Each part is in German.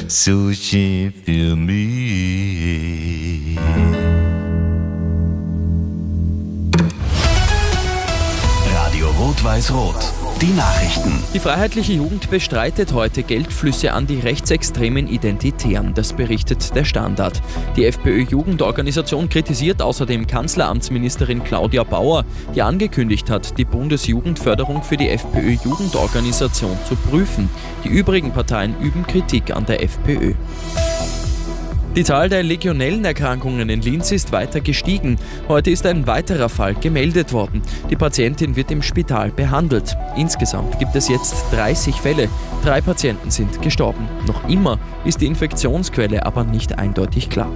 so schön für mich. Radio Rot-Weiß-Rot. Die Nachrichten. Die Freiheitliche Jugend bestreitet heute Geldflüsse an die rechtsextremen Identitären. Das berichtet der Standard. Die FPÖ-Jugendorganisation kritisiert außerdem Kanzleramtsministerin Claudia Bauer, die angekündigt hat, die Bundesjugendförderung für die FPÖ-Jugendorganisation zu prüfen. Die übrigen Parteien üben Kritik an der FPÖ. Die Zahl der Legionellenerkrankungen in Linz ist weiter gestiegen. Heute ist ein weiterer Fall gemeldet worden. Die Patientin wird im Spital behandelt. Insgesamt gibt es jetzt 30 Fälle. 3 Patienten sind gestorben. Noch immer ist die Infektionsquelle aber nicht eindeutig klar.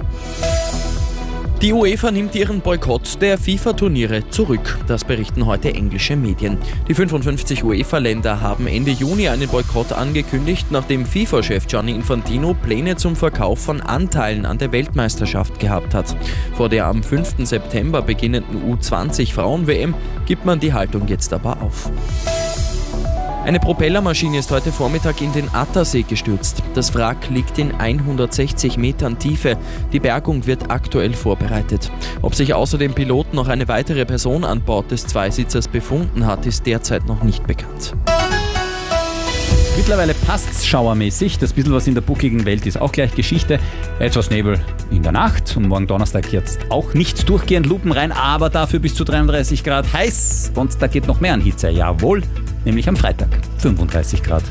Die UEFA nimmt ihren Boykott der FIFA-Turniere zurück. Das berichten heute englische Medien. Die 55 UEFA-Länder haben Ende Juni einen Boykott angekündigt, nachdem FIFA-Chef Gianni Infantino Pläne zum Verkauf von Anteilen an der Weltmeisterschaft gehabt hat. Vor der am 5. September beginnenden U20-Frauen-WM gibt man die Haltung jetzt aber auf. Eine Propellermaschine ist heute Vormittag in den Attersee gestürzt. Das Wrack liegt in 160 Metern Tiefe. Die Bergung wird aktuell vorbereitet. Ob sich außer dem Piloten noch eine weitere Person an Bord des Zweisitzers befunden hat, ist derzeit noch nicht bekannt. Mittlerweile passt's schauermäßig. Das bisschen was in der buckligen Welt ist auch gleich Geschichte. Etwas Nebel in der Nacht und morgen Donnerstag jetzt auch nicht durchgehend lupenrein, aber dafür bis zu 33 Grad heiß. Und da geht noch mehr an Hitze. Jawohl, nämlich am Freitag 35 Grad.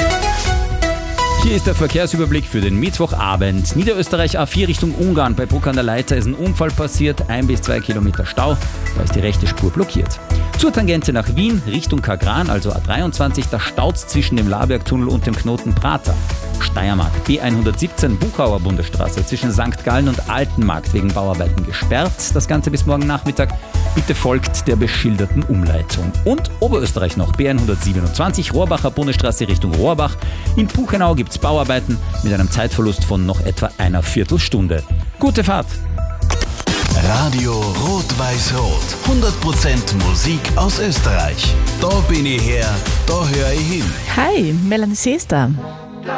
Hier ist der Verkehrsüberblick für den Mittwochabend. Niederösterreich A4 Richtung Ungarn. Bei Bruck an der Leitha ist ein Unfall passiert. 1 bis 2 Kilometer Stau. Da ist die rechte Spur blockiert. Zur Tangente nach Wien Richtung Kagran, also A23, da staut's zwischen dem Labergtunnel und dem Knoten Prater. Steiermark B117 Buchauer Bundesstraße zwischen St. Gallen und Altenmarkt wegen Bauarbeiten gesperrt. Das Ganze bis morgen Nachmittag. Bitte folgt der beschilderten Umleitung. Und Oberösterreich noch B127 Rohrbacher Bundesstraße Richtung Rohrbach. In Puchenau gibt's Bauarbeiten mit einem Zeitverlust von noch etwa einer Viertelstunde. Gute Fahrt! Radio Rot-Weiß-Rot. 100% Musik aus Österreich. Da bin ich her, da höre ich hin. Hi, Melanie Seester.